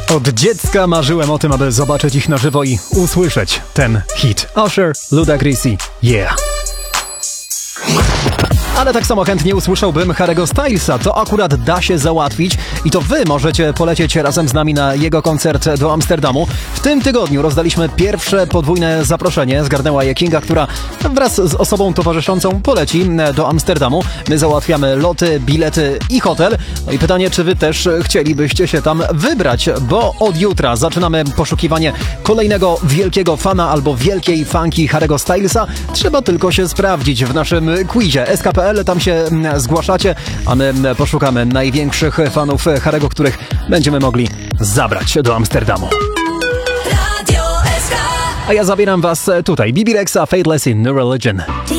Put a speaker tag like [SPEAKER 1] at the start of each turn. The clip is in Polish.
[SPEAKER 1] Od dziecka marzyłem o tym, aby zobaczyć ich na żywo i usłyszeć ten hit. Usher, Ludacris, yeah. Ale tak samo chętnie usłyszałbym Harry'ego Stylesa. To akurat da się załatwić i to wy możecie polecieć razem z nami na jego koncert do Amsterdamu. W tym tygodniu rozdaliśmy pierwsze podwójne zaproszenie. Zgarnęła je Kinga, która wraz z osobą towarzyszącą poleci do Amsterdamu. My załatwiamy loty, bilety i hotel. No i pytanie, czy wy też chcielibyście się tam wybrać, bo od jutra zaczynamy poszukiwanie kolejnego wielkiego fana albo wielkiej fanki Harry'ego Stylesa. Trzeba tylko się sprawdzić w naszym quizie SKPL. Tam się zgłaszacie, a my poszukamy największych fanów Harry'ego, których będziemy mogli zabrać do Amsterdamu. A ja zabieram was tutaj. Bibi Rexha, Faithless in New Religion.